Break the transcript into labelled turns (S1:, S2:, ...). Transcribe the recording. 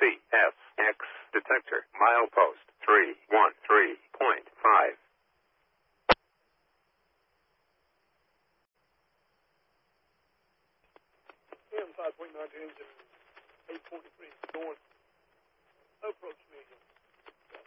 S1: CSX detector, milepost 313.5.
S2: AM 5.9 engine 843 north. Approach medium.